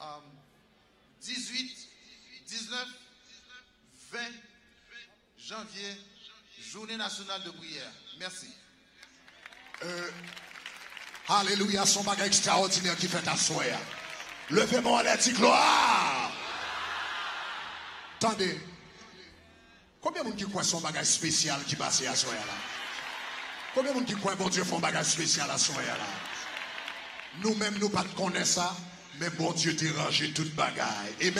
18, 19, 20 janvier, journée nationale de prière. Merci. Alléluia, son bagage extraordinaire qui fait asseoir. Levez-moi les dit gloire. Attendez. Combien de gens qui croient son bagage spécial qui passe à soir là? Combien de gens qui croient bon Dieu font bagage spécial à soir là? Nous-mêmes, nous ne connaissons pas ça, mais bon Dieu t'a rangé toute bagaille.